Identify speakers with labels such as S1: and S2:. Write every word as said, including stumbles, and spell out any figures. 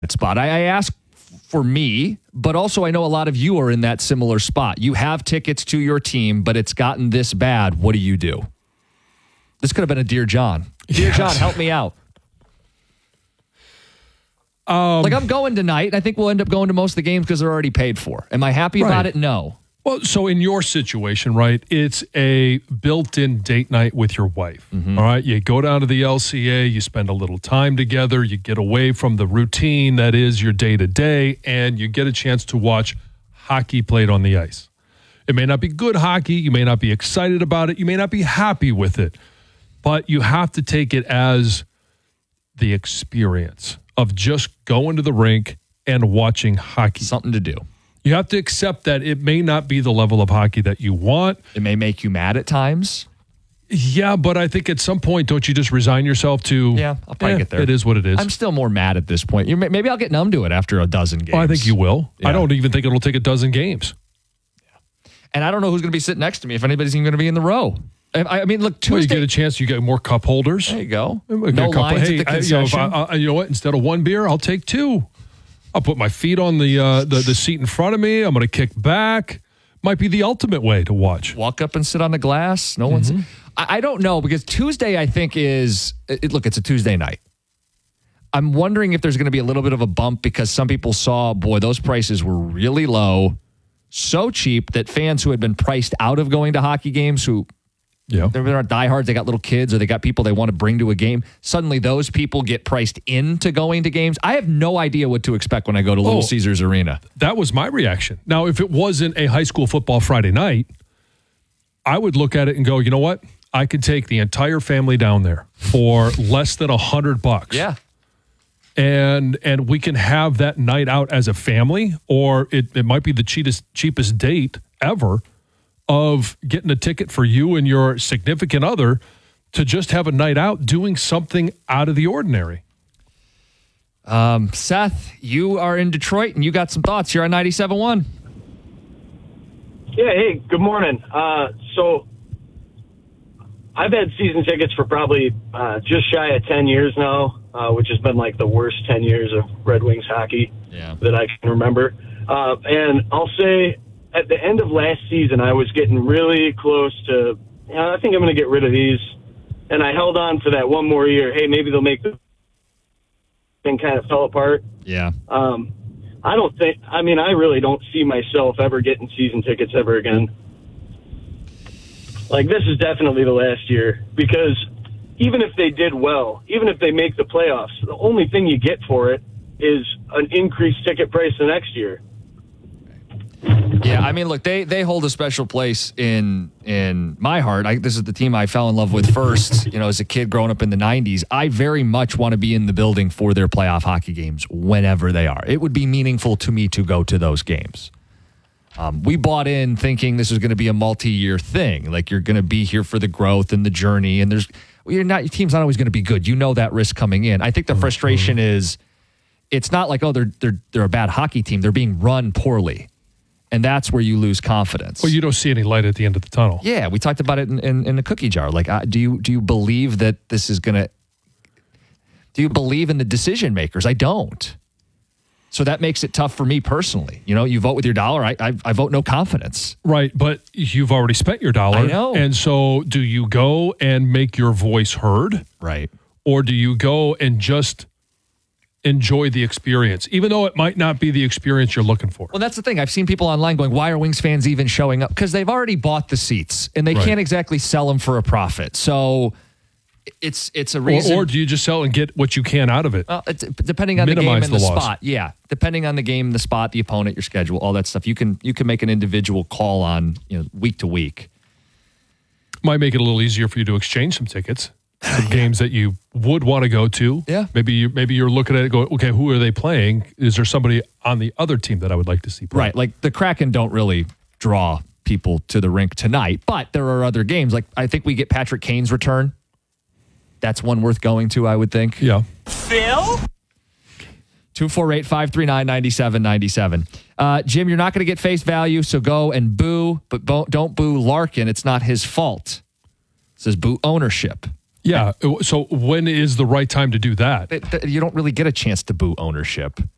S1: spot. I, I ask for me, but also I know a lot of you are in that similar spot. You have tickets to your team, but it's gotten this bad. What do you do? This could have been a Dear John. Dear yes. John, help me out. Um, like I'm going tonight. I think we'll end up going to most of the games because they're already paid for. Am I happy right. about it? No.
S2: Well, so in your situation, right, it's a built-in date night with your wife, mm-hmm. all right? You go down to the L C A, you spend a little time together, you get away from the routine that is your day-to-day, and you get a chance to watch hockey played on the ice. It may not be good hockey, you may not be excited about it, you may not be happy with it, but you have to take it as the experience of just going to the rink and watching hockey.
S1: Something to do.
S2: You have to accept that it may not be the level of hockey that you want.
S1: It may make you mad at times.
S2: Yeah, but I think at some point, don't you just resign yourself to...
S1: Yeah, I'll probably
S2: eh,
S1: get there.
S2: It is what it is.
S1: I'm still more mad at this point. You may, maybe I'll get numb to it after a dozen games.
S2: Oh, I think you will.
S1: Yeah.
S2: I don't even think it'll take a dozen games.
S1: Yeah. And I don't know who's going to be sitting next to me, if anybody's even going to be in the row. I, I mean, look, Tuesday...
S2: Well, you get a chance, you get more cup holders.
S1: There you go.
S2: No
S1: couple, lines
S2: hey,
S1: at the
S2: I, you, know, if
S1: concession.
S2: I, I, you know what? Instead of one beer, I'll take two. I'll put my feet on the, uh, the the seat in front of me. I'm going to kick back. Might be the ultimate way to watch.
S1: Walk up and sit on the glass. No mm-hmm. one's. I, I don't know because Tuesday I think is it, look. It's a Tuesday night. I'm wondering if there's going to be a little bit of a bump because some people saw, boy, those prices were really low, so cheap that fans who had been priced out of going to hockey games, who
S2: yeah.
S1: they're not diehards, they got little kids or they got people they want to bring to a game. Suddenly those people get priced into going to games. I have no idea what to expect when I go to Little oh, Caesars Arena.
S2: That was my reaction. Now, if it wasn't a high school football Friday night, I would look at it and go, you know what? I could take the entire family down there for less than a hundred bucks.
S1: Yeah.
S2: And and we can have that night out as a family, or it, it might be the cheapest cheapest date ever of getting a ticket for you and your significant other to just have a night out doing something out of the ordinary.
S1: Um, Seth, you are in Detroit and you got some thoughts. You're on ninety-seven point one.
S3: Yeah, hey, good morning. Uh, so I've had season tickets for probably uh, just shy of ten years now, uh, which has been like the worst ten years of Red Wings hockey
S1: yeah.
S3: that I can remember. Uh, and I'll say, at the end of last season, I was getting really close to, you know, I think I'm going to get rid of these. And I held on for that one more year. Hey, maybe they'll make the thing kind of fell apart.
S1: Yeah.
S3: Um, I don't think, I mean, I really don't see myself ever getting season tickets ever again. Like, this is definitely the last year because even if they did well, even if they make the playoffs, the only thing you get for it is an increased ticket price the next year.
S1: Yeah, I mean, look, they they hold a special place in in my heart. I, this is the team I fell in love with first, you know, as a kid growing up in the nineties. I very much want to be in the building for their playoff hockey games whenever they are. It would be meaningful to me to go to those games. Um, we bought in thinking this was going to be a multi-year thing. Like, you're going to be here for the growth and the journey, and there's you're not your team's not always going to be good. You know that risk coming in. I think the frustration is it's not like, oh, they're they're they're a bad hockey team. They're being run poorly. And that's where you lose confidence.
S2: Well, you don't see any light at the end of the tunnel.
S1: Yeah, we talked about it in, in, in the cookie jar. Like, uh, do you do you believe that this is going to... Do you believe in the decision makers? I don't. So that makes it tough for me personally. You know, you vote with your dollar. I I, I vote no confidence.
S2: Right, but you've already spent your dollar.
S1: I know.
S2: And so do you go and make your voice heard?
S1: Right.
S2: Or do you go and just... enjoy the experience, even though it might not be the experience you're looking for?
S1: Well, that's the thing. I've seen people online going, why are Wings fans even showing up? Because they've already bought the seats, and they right. can't exactly sell them for a profit. So it's it's a reason.
S2: Or, or do you just sell and get what you can out of it?
S1: Well, it's, depending on
S2: Minimize
S1: the game and the,
S2: the
S1: spot. Yeah, depending on the game, the spot, the opponent, your schedule, all that stuff. You can you can make an individual call on, you know, week to week.
S2: Might make it a little easier for you to exchange some tickets. Some games that you would want to go to.
S1: Yeah.
S2: Maybe you maybe you're looking at it going, okay, who are they playing? Is there somebody on the other team that I would like to see play?
S1: Right. Like the Kraken don't really draw people to the rink tonight, but there are other games. Like I think we get Patrick Kane's return. That's one worth going to, I would think.
S2: Yeah.
S4: Phil?
S1: two four eight, five three nine, nine seven nine seven. Uh, Jim, you're not going to get face value, so go and boo, but bo- don't boo Larkin. It's not his fault. It says boo ownership.
S2: Yeah. So when is the right time to do that?
S1: It, it, you don't really get a chance to boo ownership.